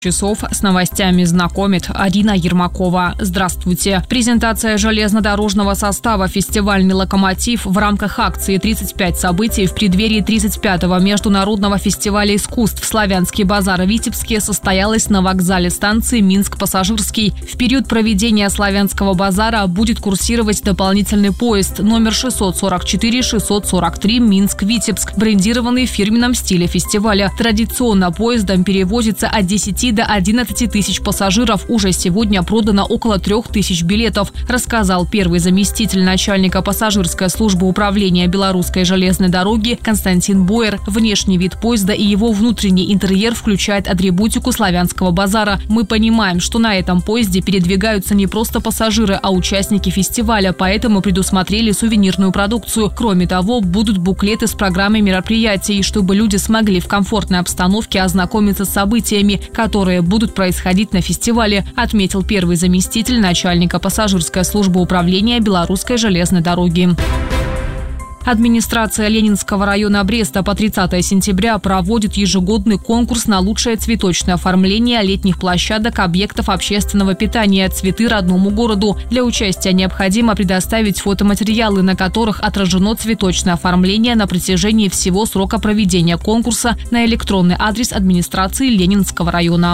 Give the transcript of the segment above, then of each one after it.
часов с новостями знакомит Арина Ермакова. Здравствуйте. Презентация железнодорожного состава «Фестивальный локомотив» в рамках акции «35 событий» в преддверии 35-го Международного фестиваля искусств «Славянский базар» в Витебске состоялась на вокзале станции Минск-Пассажирский. В период проведения Славянского базара будет курсировать дополнительный поезд номер 644-643 Минск-Витебск, брендированный в фирменном стиле фестиваля. Традиционно поездом перевозится от 10 до 11 тысяч пассажиров. Уже сегодня продано около 3000 билетов, рассказал первый заместитель начальника пассажирской службы управления Белорусской железной дороги Константин Бойер. Внешний вид поезда и его внутренний интерьер включает атрибутику Славянского базара. Мы понимаем, что на этом поезде передвигаются не просто пассажиры, а участники фестиваля, поэтому предусмотрели сувенирную продукцию. Кроме того, будут буклеты с программой мероприятий, чтобы люди смогли в комфортной обстановке ознакомиться с событиями, которые будут происходить на фестивале, отметил первый заместитель начальника пассажирской службы управления Белорусской железной дороги. Администрация Ленинского района Бреста по 30 сентября проводит ежегодный конкурс на лучшее цветочное оформление летних площадок объектов общественного питания «Цветы родному городу». Для участия необходимо предоставить фотоматериалы, на которых отражено цветочное оформление на протяжении всего срока проведения конкурса, на электронный адрес администрации Ленинского района.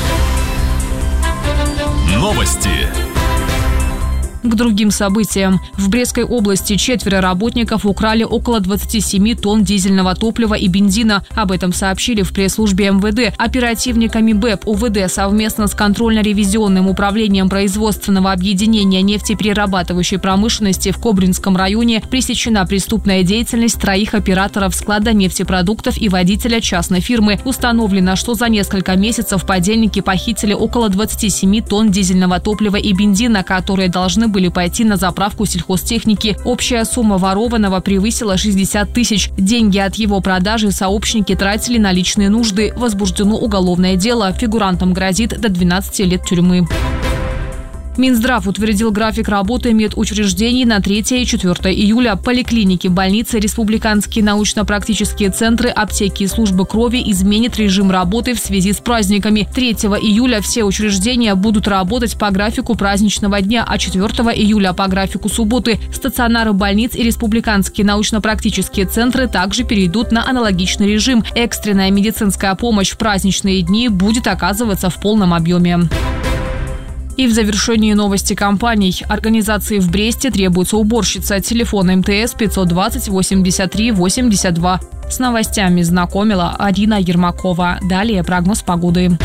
Новости. К другим событиям. В Брестской области 4 работников украли около 27 тонн дизельного топлива и бензина. Об этом сообщили в пресс-службе МВД. Оперативниками БЭП УВД совместно с контрольно-ревизионным управлением производственного объединения нефтеперерабатывающей промышленности в Кобринском районе пресечена преступная деятельность 3 операторов склада нефтепродуктов и водителя частной фирмы. Установлено, что за несколько месяцев подельники похитили около 27 тонн дизельного топлива и бензина, которые должны были пойти на заправку сельхозтехники. Общая сумма ворованного превысила 60 тысяч. Деньги от его продажи сообщники тратили на личные нужды. Возбуждено уголовное дело. Фигурантам грозит до 12 лет тюрьмы. Минздрав утвердил график работы медучреждений на 3 и 4 июля. Поликлиники, больницы, республиканские научно-практические центры, аптеки и службы крови изменят режим работы в связи с праздниками. 3 июля все учреждения будут работать по графику праздничного дня, а 4 июля по графику субботы. Стационары больниц и республиканские научно-практические центры также перейдут на аналогичный режим. Экстренная медицинская помощь в праздничные дни будет оказываться в полном объеме. И в завершении новости компаний. Организации в Бресте требуется уборщица. Телефон МТС 520 83 82. С новостями знакомила Арина Ермакова. Далее прогноз погоды.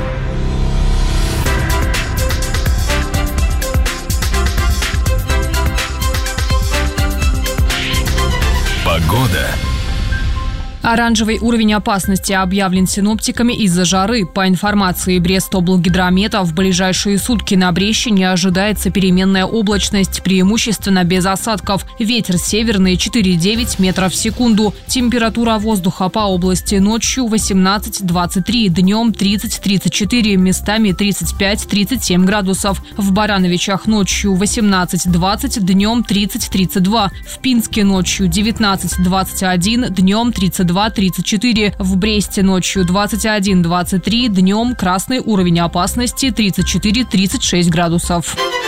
Погода. Оранжевый уровень опасности объявлен синоптиками из-за жары. По информации Брестоблгидромета, в ближайшие сутки на Бреще не ожидается переменная облачность, преимущественно без осадков. Ветер северный 4,9 метров в секунду. Температура воздуха по области ночью 18-23, днем 30-34, местами 35-37 градусов. В Барановичах ночью 18-20, днем 30-32. В Пинске ночью 19-21, днем 32-34. В Бресте ночью 21-23, днем красный уровень опасности 34-36 градусов.